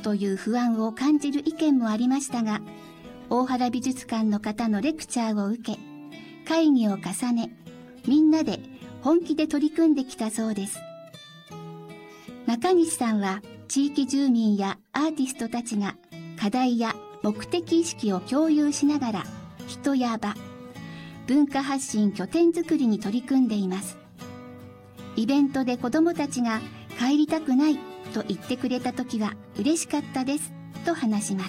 という不安を感じる意見もありましたが、大原美術館の方のレクチャーを受け、会議を重ね、みんなで本気で取り組んできたそうです。中西さんは地域住民やアーティストたちが課題や目的意識を共有しながら人や場、文化発信拠点づくりに取り組んでいます。イベントで子どもたちが帰りたくないと言ってくれたときは嬉しかったですと話します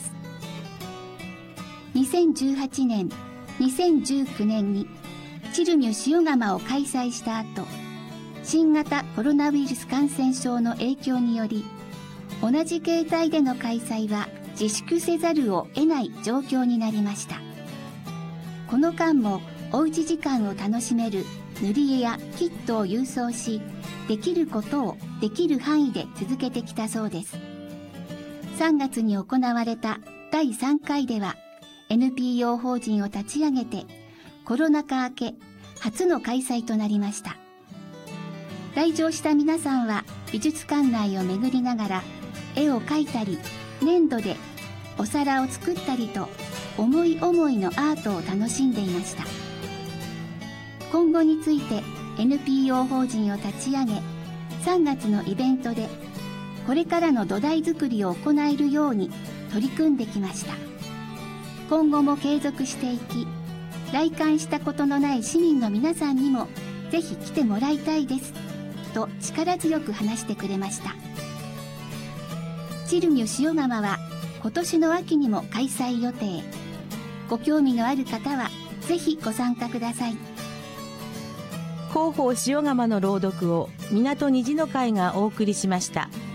。2018年、2019年にチルミュ塩釜を開催した後、新型コロナウイルス感染症の影響により、同じ形態での開催は自粛せざるを得ない状況になりました。この間もおうち時間を楽しめる塗り絵やキットを郵送し、できることをできる範囲で続けてきたそうです。3月に行われた第3回では NPO 法人を立ち上げてコロナ禍明け初の開催となりました。来場した皆さんは美術館内を巡りながら絵を描いたり粘土でお皿を作ったりと思い思いのアートを楽しんでいました。今後について NPO 法人を立ち上げ、3月のイベントでこれからの土台作りを行えるように取り組んできました。今後も継続していき、来館したことのない市民の皆さんにもぜひ来てもらいたいですと力強く話してくれました。チルミュ塩釜は今年の秋にも開催予定。ご興味のある方はぜひご参加ください。 広報塩釜の朗読を港虹の会がお送りしました。